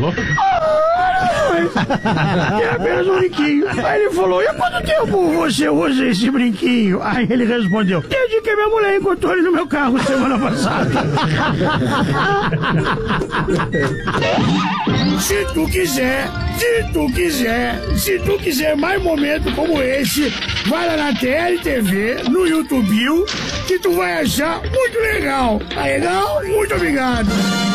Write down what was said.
falou? É apenas um brinquinho. Aí ele falou, e há quanto tempo você usa esse brinquinho? Aí ele respondeu, desde que minha mulher encontrou ele no meu carro semana passada. Se tu quiser mais momentos como esse, vai lá na TLTV, no YouTube, que tu vai achar muito legal. Tá legal? Muito obrigado.